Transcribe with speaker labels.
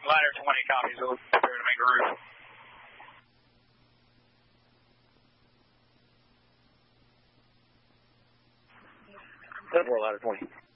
Speaker 1: Ladder 20 copies. We'll prepare to make a roof.
Speaker 2: 10-4, Ladder 20.